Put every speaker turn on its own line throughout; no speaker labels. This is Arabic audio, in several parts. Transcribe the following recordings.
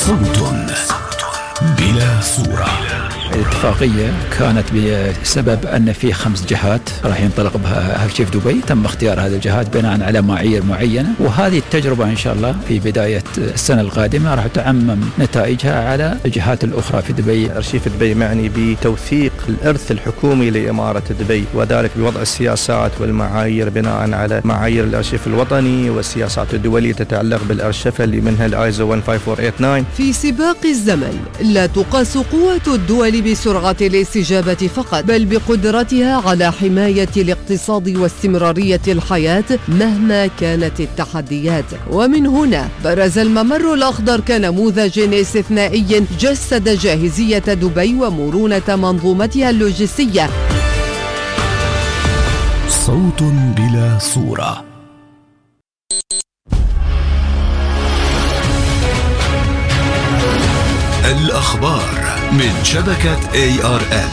صوت بلا صورة.
الاتفاقية كانت بسبب أن في 5 جهات راح ينطلق بها هالشيء في دبي، تم اختيار هذه الجهات بناء على معايير معينة، وهذه التجربة إن شاء الله في بداية السنة القادمة راح تعمم نتائجها على الجهات الأخرى في دبي.
أرشيف دبي معني بتوثيق الإرث الحكومي لإمارة دبي، وذلك بوضع السياسات والمعايير بناء على معايير الأرشيف الوطني والسياسات الدولية تتعلق بالأرشفة اللي منها الآيزو 15489.
في سباق الزمن لا تقاس قوة الدول بسرعة الاستجابة فقط، بل بقدرتها على حماية الاقتصاد واستمرارية الحياة مهما كانت التحديات. ومن هنا برز الممر الأخضر كنموذج استثنائي جسد جاهزية دبي ومرونة منظومتها اللوجستية.
صوت بلا صورة. الأخبار من شبكة ARN.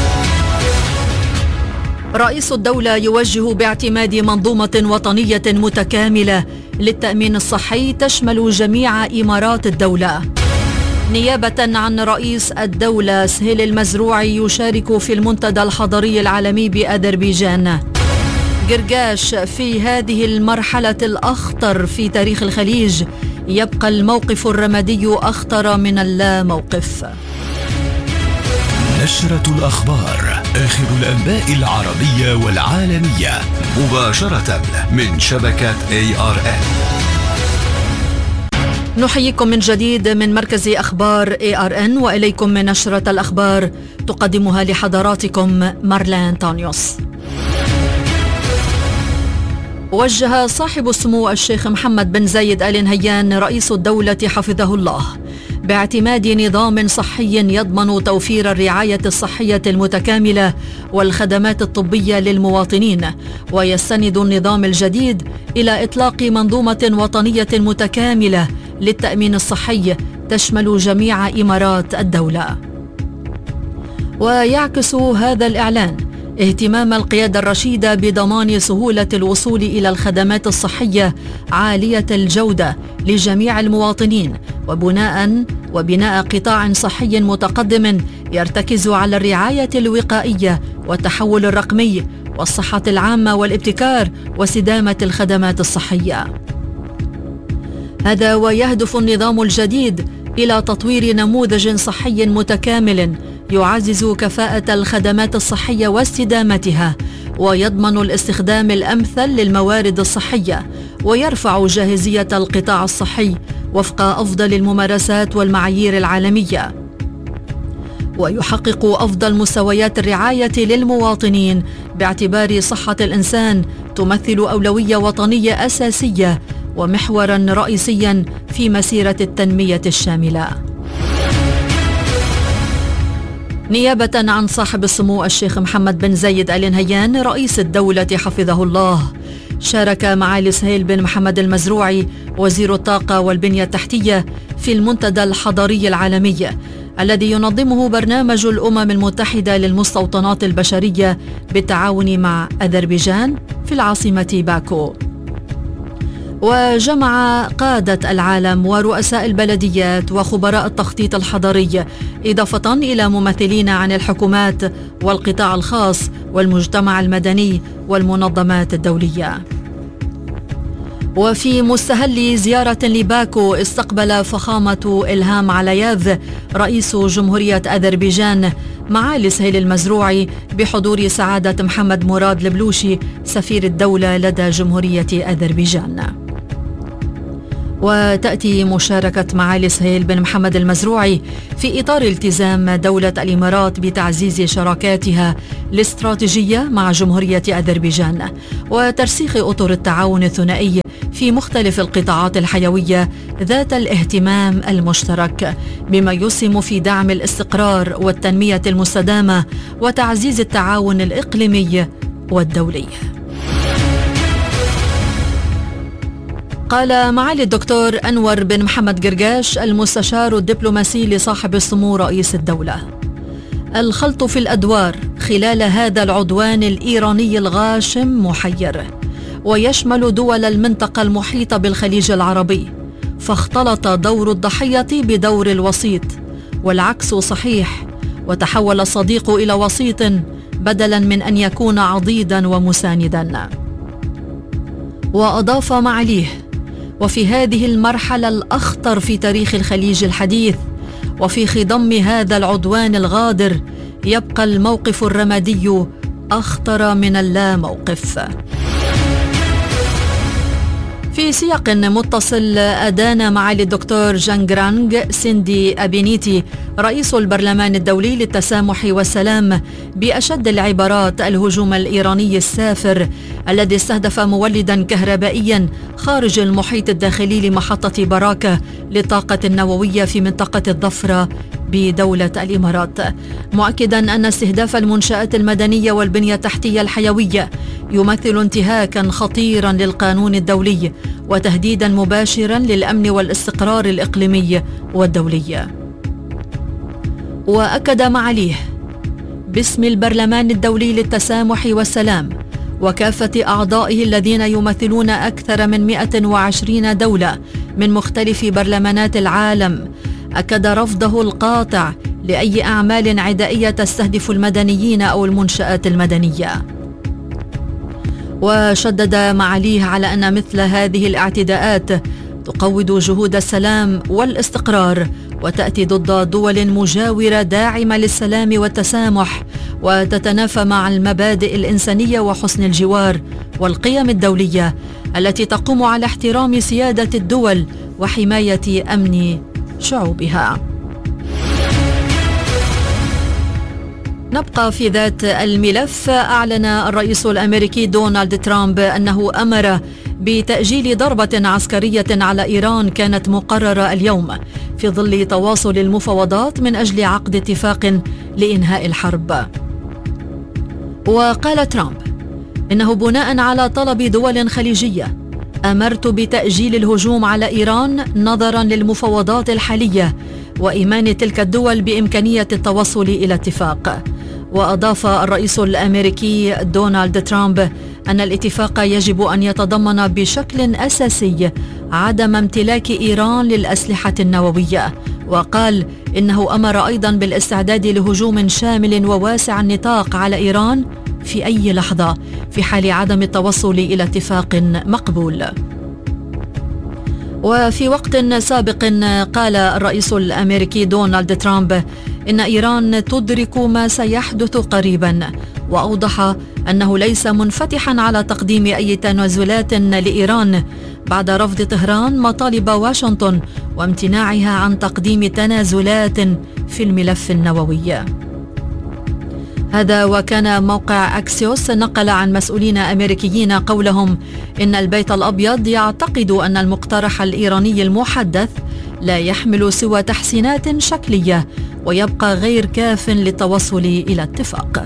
رئيس الدولة يوجه باعتماد منظومة وطنية متكاملة للتأمين الصحي تشمل جميع إمارات الدولة. نيابة عن رئيس الدولة سهيل المزروعي يشارك في المنتدى الحضري العالمي بأذربيجان. قرقاش في هذه المرحلة الأخطر في تاريخ الخليج يبقى الموقف الرمادي أخطر من اللا موقف.
نشرة الأخبار، آخر الأنباء العربية والعالمية مباشرة من شبكة ARN.
نحييكم من جديد من مركز أخبار ARN، وإليكم من نشرة الأخبار تقدمها لحضراتكم مارلين تانيوس. وجه صاحب السمو الشيخ محمد بن زايد آل نهيان رئيس الدولة حفظه الله باعتماد نظام صحي يضمن توفير الرعاية الصحية المتكاملة والخدمات الطبية للمواطنين، ويستند النظام الجديد إلى إطلاق منظومة وطنية متكاملة للتأمين الصحي تشمل جميع إمارات الدولة. ويعكس هذا الإعلان اهتمام القيادة الرشيدة بضمان سهولة الوصول إلى الخدمات الصحية عالية الجودة لجميع المواطنين، وبناء قطاع صحي متقدم يرتكز على الرعاية الوقائية والتحول الرقمي والصحة العامة والابتكار واستدامة الخدمات الصحية. هذا ويهدف النظام الجديد إلى تطوير نموذج صحي متكامل يعزز كفاءة الخدمات الصحية واستدامتها، ويضمن الاستخدام الأمثل للموارد الصحية، ويرفع جاهزية القطاع الصحي وفق أفضل الممارسات والمعايير العالمية، ويحقق أفضل مستويات الرعاية للمواطنين باعتبار صحة الإنسان تمثل أولوية وطنية أساسية ومحورا رئيسيا في مسيرة التنمية الشاملة. نيابة عن صاحب السمو الشيخ محمد بن زايد آل نهيان رئيس الدولة حفظه الله، شارك معالي سهيل بن محمد المزروعي وزير الطاقة والبنية التحتية في المنتدى الحضري العالمي الذي ينظمه برنامج الأمم المتحدة للمستوطنات البشرية بالتعاون مع أذربيجان في العاصمة باكو. وجمع قادة العالم ورؤساء البلديات وخبراء التخطيط الحضري، إضافة إلى ممثلين عن الحكومات والقطاع الخاص والمجتمع المدني والمنظمات الدولية. وفي مستهل زيارة لباكو استقبل فخامة إلهام علياف رئيس جمهورية أذربيجان معالي سهيل المزروعي بحضور سعادة محمد مراد البلوشي سفير الدولة لدى جمهورية أذربيجان. وتأتي مشاركة معالي سهيل بن محمد المزروعي في إطار التزام دولة الإمارات بتعزيز شراكاتها الاستراتيجية مع جمهورية أذربيجان وترسيخ أطر التعاون الثنائي في مختلف القطاعات الحيوية ذات الاهتمام المشترك، بما يسهم في دعم الاستقرار والتنمية المستدامة وتعزيز التعاون الإقليمي والدولي. قال معالي الدكتور أنور بن محمد قرقاش المستشار الدبلوماسي لصاحب السمو رئيس الدولة: الخلط في الأدوار خلال هذا العدوان الإيراني الغاشم محير، ويشمل دول المنطقة المحيطة بالخليج العربي، فاختلط دور الضحية بدور الوسيط، والعكس صحيح، وتحول الصديق إلى وسيط بدلا من أن يكون عضيدا ومساندا. وأضاف معاليه: وفي هذه المرحلة الأخطر في تاريخ الخليج الحديث، وفي خضم هذا العدوان الغادر، يبقى الموقف الرمادي أخطر من اللا موقف. في سياق متصل، أدان معالي الدكتور جانغرانغ سيندي أبينيتي رئيس البرلمان الدولي للتسامح والسلام بأشد العبارات الهجوم الإيراني السافر الذي استهدف مولدا كهربائيا خارج المحيط الداخلي لمحطة براكة للطاقة النووية في منطقة الظفرة بدولة الإمارات، مؤكدا أن استهداف المنشآت المدنية والبنية التحتية الحيوية يمثل انتهاكا خطيرا للقانون الدولي وتهديدا مباشرا للأمن والاستقرار الإقليمي والدولي. وأكد معاليه باسم البرلمان الدولي للتسامح والسلام وكافة أعضائه الذين يمثلون أكثر من 120 دولة من مختلف برلمانات العالم، أكد رفضه القاطع لأي أعمال عدائية تستهدف المدنيين أو المنشآت المدنية. وشدد معاليه على أن مثل هذه الاعتداءات تقوض جهود السلام والاستقرار وتأتي ضد دول مجاورة داعمة للسلام والتسامح وتتنافى مع المبادئ الإنسانية وحسن الجوار والقيم الدولية التي تقوم على احترام سيادة الدول وحماية أمن شعوبها. نبقى في ذات الملف. أعلن الرئيس الأمريكي دونالد ترامب أنه أمر بتأجيل ضربة عسكرية على إيران كانت مقررة اليوم في ظل تواصل المفاوضات من أجل عقد اتفاق لإنهاء الحرب. وقال ترامب إنه بناء على طلب دول خليجية أمرت بتأجيل الهجوم على إيران نظرا للمفاوضات الحالية وإيمان تلك الدول بإمكانية التوصل إلى اتفاق. وأضاف الرئيس الأمريكي دونالد ترامب أن الاتفاق يجب أن يتضمن بشكل أساسي عدم امتلاك إيران للأسلحة النووية، وقال إنه أمر أيضا بالاستعداد لهجوم شامل وواسع النطاق على إيران في أي لحظة في حال عدم التوصل إلى اتفاق مقبول. وفي وقت سابق قال الرئيس الأمريكي دونالد ترامب إن إيران تدرك ما سيحدث قريبا، وأوضح أنه ليس منفتحا على تقديم أي تنازلات لإيران بعد رفض طهران مطالب واشنطن وامتناعها عن تقديم تنازلات في الملف النووي. هذا وكان موقع أكسيوس نقل عن مسؤولين أمريكيين قولهم إن البيت الأبيض يعتقد أن المقترح الإيراني المحدث لا يحمل سوى تحسينات شكلية ويبقى غير كاف للتوصل إلى اتفاق.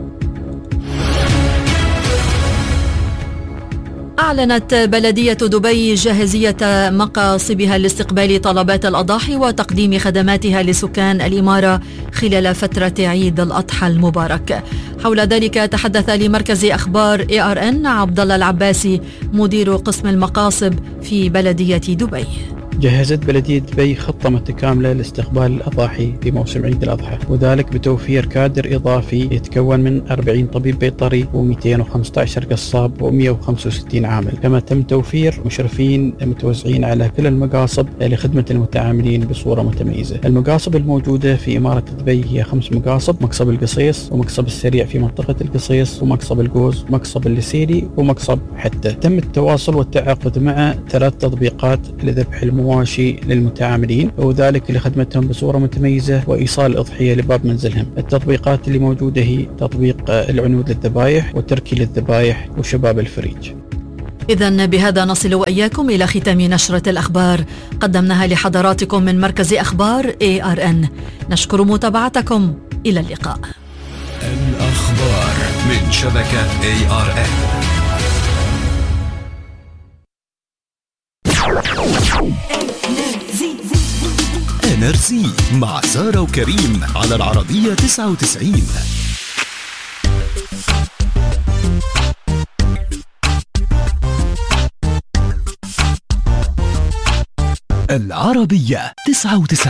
أعلنت بلدية دبي جاهزية مقاصبها لاستقبال طلبات الأضاحي وتقديم خدماتها لسكان الإمارة خلال فترة عيد الأضحى المبارك. حول ذلك تحدث لمركز أخبار ARN عبد الله العباسي مدير قسم المقاصب في بلدية دبي.
جهزت بلدية دبي خطة متكاملة لاستقبال الأضاحي في موسم عيد الأضحى، وذلك بتوفير كادر إضافي يتكون من 40 طبيب بيطري و215 قصاب و165 عامل. كما تم توفير مشرفين متوزعين على كل المقاصب لخدمة المتعاملين بصورة متميزة. المقاصب الموجودة في إمارة دبي هي 5 مقاصب: مقصب القصيص، ومقصب السريع في منطقة القصيص، ومقصب القوز، مقصب الليسيري، ومقصب حتى. تم التواصل والتعاقد مع 3 تطبيقات لذبح مواشي للمتعاملين، وذلك لخدمتهم بصورة متميزة وإيصال الأضحية لباب منزلهم. التطبيقات اللي موجودة هي تطبيق العنود للذبائح، وتركي للذبائح، وشباب الفريج.
إذن بهذا نصل وإياكم إلى ختام نشرة الأخبار قدمناها لحضراتكم من مركز أخبار ARN. نشكر متابعتكم، إلى اللقاء.
الأخبار من شبكة ARN. NRC مع سارة وكريم على العربية 99. العربية 99.